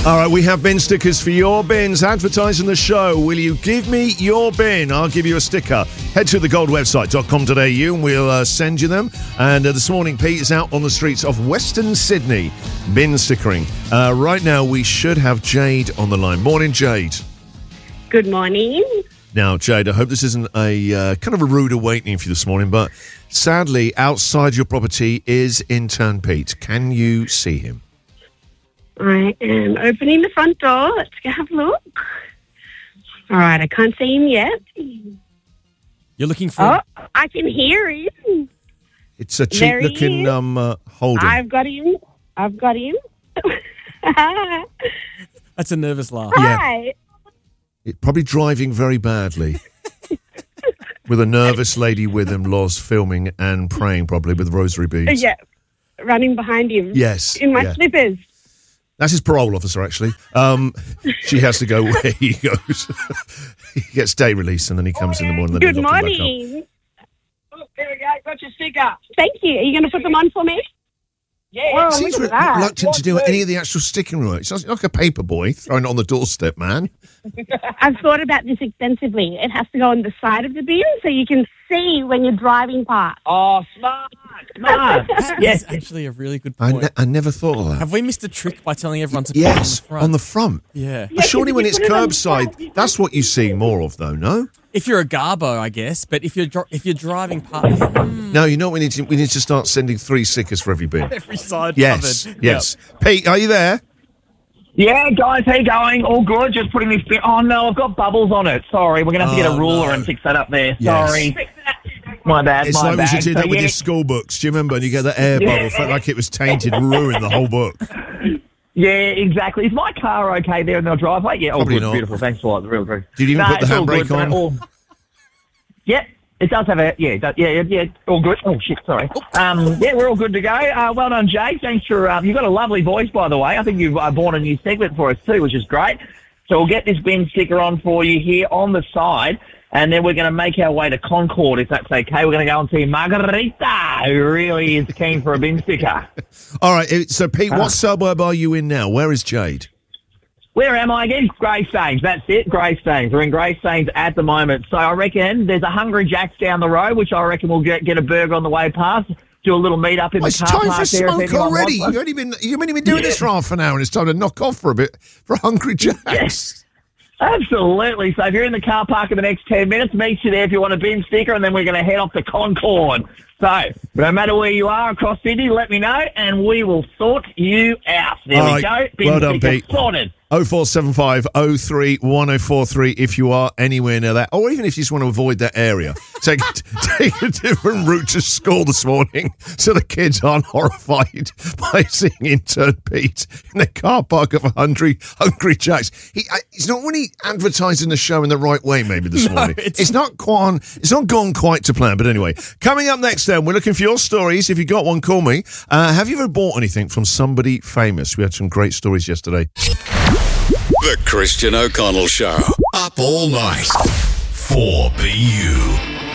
All right, we have bin stickers for your bins. Advertising the show. Will you give me your bin? I'll give you a sticker. Head to thegoldwebsite.com.au and we'll send you them. And this morning, Pete is out on the streets of Western Sydney, bin stickering. Right now, we should have Jade on the line. Morning, Jade. Good morning. Now, Jade, I hope this isn't a kind of a rude awakening for you this morning, but sadly, outside your property is intern Pete. Can you see him? I am opening the front door. Let's go have a look. All right, I can't see him yet. You're looking for... Oh, I can hear him. It's a cheap-looking Holden. I've got him. That's a nervous laugh. Hi. It's probably driving very badly. With a nervous lady with him, Loz, filming and praying probably with rosary beads. Yeah, running behind him. Yes. In my slippers. That's his parole officer, actually. She has to go where he goes. He gets day release and then he comes in the morning. Good morning. Look, there we go. Got your sticker. Thank you. Are you going to put them on for me? Yeah. Oh, Seems look at that. reluctant to do any of the actual sticking work. It's like a paper boy throwing it on the doorstep, man. I've thought about this extensively. It has to go on the side of the bin so you can see when you're driving past. Oh, smart. Yes, actually a really good point. I never thought of that. Have we missed a trick by telling everyone to put it on the front? Yeah. But surely when it's put it on the curbside, that's what you see more of, though, no? If you're a garbo, I guess, but if you're driving past... No, you know what we need to start sending 3 stickers for every bin. Every side Yes, covered. yes. Yep. Pete, are you there? Yeah, guys, how you going? All good? Just putting this... Oh, no, I've got bubbles on it. Sorry, we're going to have to get a ruler and fix that up there. Yes. Sorry. My bad, It's my like bad. we should do that with your school books. Do you remember? And you get the air bubble, felt like it was tainted, ruined the whole book. Yeah, exactly. Is my car okay there in the driveway? Yeah, all Probably good, not. beautiful. Thanks a lot. Real good. Did you even put the it's all handbrake good, on? Yeah, it does have a... Yeah, all good. Oh, shit, sorry. Yeah, we're all good to go. Well done, Jay. Thanks for... you've got a lovely voice, by the way. I think you've born a new segment for us too, which is great. So we'll get this bin sticker on for you here on the side, and then we're going to make our way to Concord, if that's okay. We're going to go and see Margarita, who really is keen for a bin sticker. All right, so Pete, what suburb are you in now? Where is Jade? Where am I again? Greystanes. That's it, Greystanes. We're in Greystanes at the moment. So I reckon there's a Hungry Jack's down the road, which I reckon we'll get a burger on the way past, do a little meet up in the car park there. It's time for smoke already. You've only been doing this for half an hour and it's time to knock off for a bit for Hungry Jack's. Yes. Absolutely. So if you're in the car park in the next 10 minutes, meet you there if you want a bin sticker, and then we're going to head off to Concord. So no matter where you are across Sydney, let me know and we will sort you out. There we go. Bin well done, sticker Pete. Sorted. 0475 03 1043 if you are anywhere near that, or even if you just want to avoid that area. Take a different route to school this morning so the kids aren't horrified by seeing intern Pete in the car park of a Hungry Jack's. It's not really advertising the show in the right way maybe this morning. It's not gone quite to plan, but anyway. Coming up next then, we're looking for your stories. If you got one, call me. Have you ever bought anything from somebody famous? We had some great stories yesterday. The Christian O'Connell Show. Up all night. 4BU.